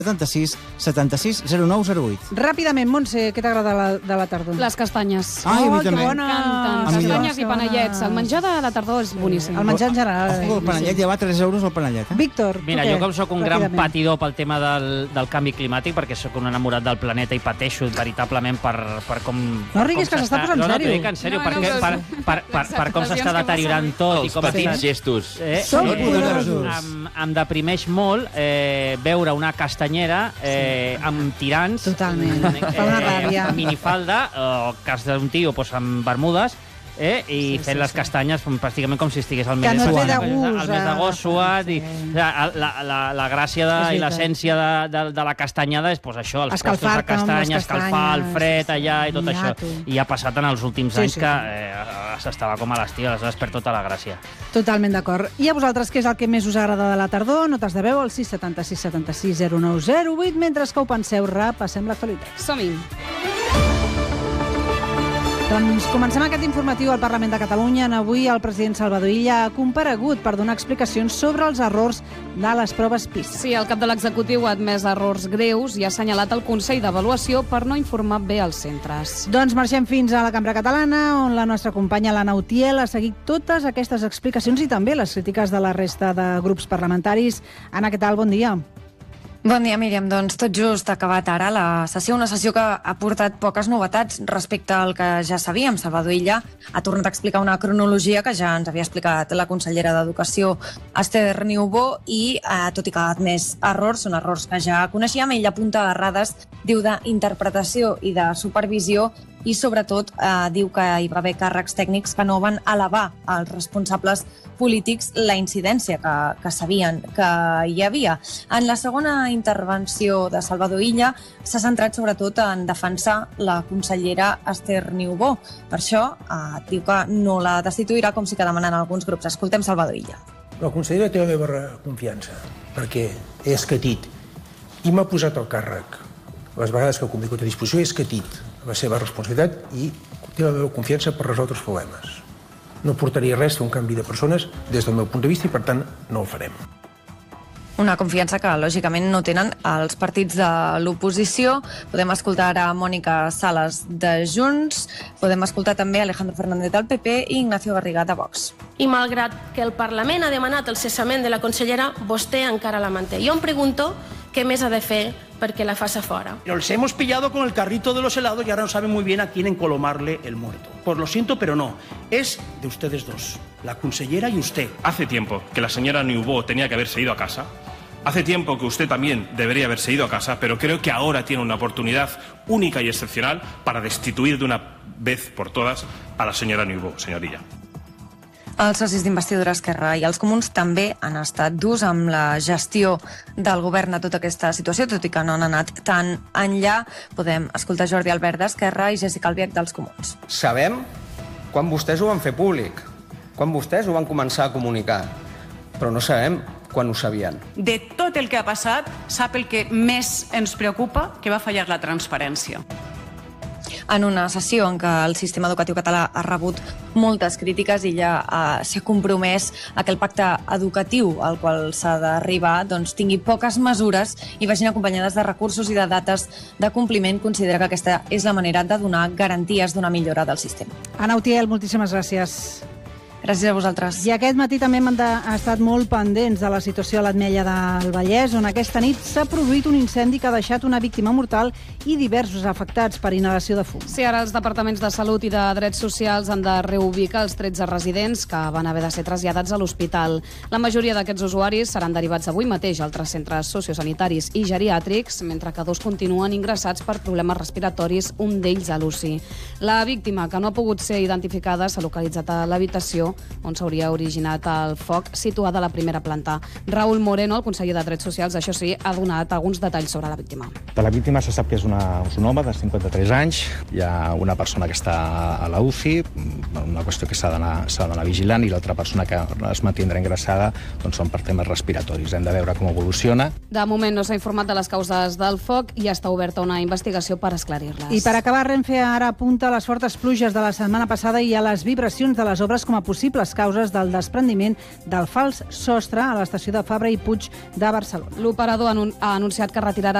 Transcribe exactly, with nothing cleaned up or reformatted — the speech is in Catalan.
setanta-sis setanta-sis zero nou zero vuit. Ràpidament, Montse, què t'agrada la, de la tardor? Les castanyes. Ai, a mi Oh, que també. bona! M'encanten. Castanyes i panellets. El menjar de la tardor és boníssim. El menjar en general. Ojo, el panellet ja va a tres euros el panellet. Eh? Víctor, tu Mira, què? jo com sóc un gran Ràpidament. patidor pel tema del, del canvi climàtic, perquè sóc un enamorat del planeta i pateixo veritablement per, per com... No riguis, com que s'està posant no, no, sèrio. t'ho dic en sèrio, No, perquè, no, per, però- per, per, per com s'està deteriorant tot i Els com petits està... gestos. Eh, Som eh, poderosos. em, em deprimeix molt eh, veure una castanyera eh, amb tirants, Totalment. Fa una ràbia. amb minifalda, o cas d'un tio pues, amb bermudes, eh, i Sí, fent sí, les sí. castanyes com pràcticament com si estigués al Que mes no de té suat. de gust, Al mes de eh, gos suat. I, sí. la, la, la, la gràcia de, És i veritat. l'essència de, de, de la castanyada és pues, això, els postos de Escalfar-te amb les castanya, escalfar el castanyes, fred allà i tot això. Niato. I ha passat en els últims Sí, anys sí. que eh, s'estava com a l'estiu, aleshores perd tota la gràcia. Totalment d'acord. I a vosaltres, què és el que més us agrada de la tardor? Notes de veu al sis setanta-sis setanta-sis zero nou zero vuit. Mentre que ho penseu, repassem l'actualitat. Som-hi. Doncs comencem aquest informatiu al Parlament de Catalunya. Avui el president Salvador Illa ha comparegut per donar explicacions sobre els errors de les proves PISA. Sí, el cap de l'executiu ha admès errors greus i ha assenyalat el Consell d'Avaluació per no informar bé els centres. Doncs marxem fins a la Cambra Catalana, on la nostra companya l'Anna Utiel ha seguit totes aquestes explicacions i també les crítiques de la resta de grups parlamentaris. Anna, què tal? Bon dia. Bon dia, Míriam. Doncs tot just ha acabat ara la sessió, una sessió que ha portat poques novetats respecte al que ja sabíem. Salvador Illa ha tornat a explicar una cronologia que ja ens havia explicat la consellera d'Educació, Esther Niubó, i eh, tot i que ha admès errors, són errors que ja coneixíem, ell apunta a errades, diu, d'interpretació i de supervisió, i sobretot eh, diu que hi va haver càrrecs tècnics que no van elevar als responsables polítics la incidència que, que sabien que hi havia. En la segona intervenció de Salvador Illa s'ha centrat sobretot en defensar la consellera Esther Niubó. Per això eh, diu que no la destituirà, com sí que demanen alguns grups. Escoltem Salvador Illa. La consellera té la meva confiança, perquè he escatit i m'ha posat al càrrec. Les vegades que ha convingut a disposició he escatit la seva responsabilitat i té la meva confiança per resoldre els problemes. No portaria res a un canvi de persones des del meu punt de vista i, per tant, no el farem. Una confiança que, lògicament, no tenen els partits de l'oposició. Podem escoltar a Mònica Sales de Junts, podem escoltar també Alejandro Fernández del P P i Ignacio Garriga de Vox. I malgrat que el Parlament ha demanat el cessament de la consellera, vostè encara la manté. Jo em pregunto què més ha de fer perquè la faça fora. Nos hemos pillado con el carrito de los helados y ahora no saben muy bien a quién encolomarle el muerto. Pues lo siento, pero no. Es de ustedes dos, la consellera y usted. Hace tiempo que la señora Niubó tenía que haberse ido a casa. Hace tiempo que usted también debería haberse ido a casa, pero creo que ahora tiene una oportunidad única y excepcional para destituir de una vez por todas a la señora Niubó, señorilla. Els socis d'investidura Esquerra i els comuns també han estat durs amb la gestió del govern a tota aquesta situació, tot i que no han anat tan enllà. Podem escoltar Jordi Albert d'Esquerra i Jessica Albiach dels comuns. Sabem quan vostès ho van fer públic, quan vostès ho van començar a comunicar, però no sabem quan ho sabien. De tot el que ha passat, sap el que més ens preocupa, que va fallar la transparència. En una sessió en què el sistema educatiu català ha rebut moltes crítiques i ja eh, s'ha compromès a que el pacte educatiu al qual s'ha d'arribar doncs, tingui poques mesures i vagin acompanyades de recursos i de dates de compliment. Considera que aquesta és la manera de donar garanties d'una millora del sistema. Anna Utiel, moltíssimes gràcies. Gràcies a vosaltres. I aquest matí també hem de- estat molt pendents de la situació a l'Ametlla del Vallès, on aquesta nit s'ha produït un incendi que ha deixat una víctima mortal i diversos afectats per inhalació de fum. Sí, ara els departaments de Salut i de Drets Socials han de reubicar els tretze residents que van haver de ser traslladats a l'hospital. La majoria d'aquests usuaris seran derivats avui mateix a altres centres sociosanitaris i geriàtrics, mentre que dos continuen ingressats per problemes respiratoris, un d'ells a l'U C I. La víctima, que no ha pogut ser identificada, s'ha localitzat a l'habitació on s'hauria originat el foc, situada a la primera planta. Raúl Moreno, el conseller de Drets Socials, això sí, ha donat alguns detalls sobre la víctima. De la víctima se sap que és, una, és un home de cinquanta-tres anys, hi ha una persona que està a la U C I, una qüestió que s'ha d'anar vigilant, i l'altra persona que es mantindrà ingressada doncs són per temes respiratoris. Hem de veure com evoluciona. De moment no s'ha informat de les causes del foc i està oberta una investigació per esclarir-les. I per acabar, Renfe ara apunta a les fortes pluges de la setmana passada i a les vibracions de les obres com a possible possibles causes del desprendiment del fals sostre a l'estació de Fabra i Puig de Barcelona. L'operador ha anunciat que retirarà